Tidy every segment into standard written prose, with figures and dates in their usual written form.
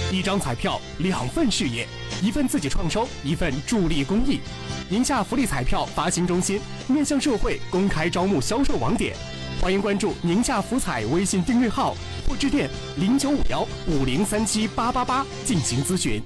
一张彩票2份事业，一份自己创收，一份助力公益。宁夏福利彩票发行中心面向社会公开招募销售网点，欢迎关注宁夏福彩微信订阅号或致电095150378888进行咨询。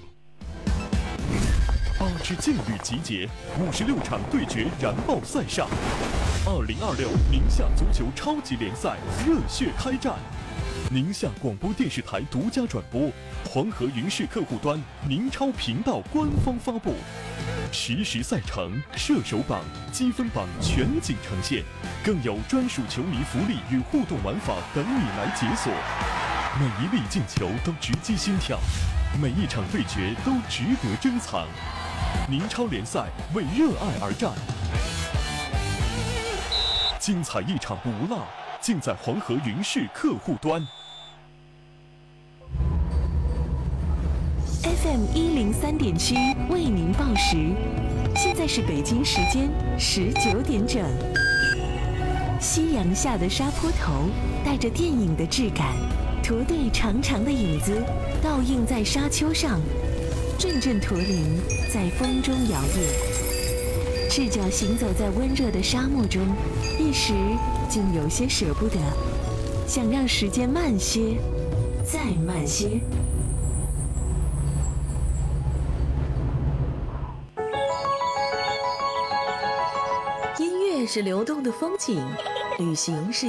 8支劲旅集结，56场对决燃爆赛上，2026宁夏足球超级联赛热血开战。宁夏广播电视台独家转播，黄河云视客户端宁超频道官方发布，实时赛程、射手榜、积分榜全景呈现，更有专属球迷福利与互动玩法等你来解锁。每一粒进球都直击心跳，每一场对决都值得珍藏。宁超联赛为热爱而战，精彩一场不落，尽在黄河云视客户端。 FM 103.7为您报时，现在是北京时间19点整。夕阳下的沙坡头带着电影的质感，驼队长长的影子倒映在沙丘上，阵阵驼铃在风中摇曳。赤脚行走在温热的沙漠中，一时竟有些舍不得，想让时间慢些，再慢些。 音乐是流动的风景，旅行是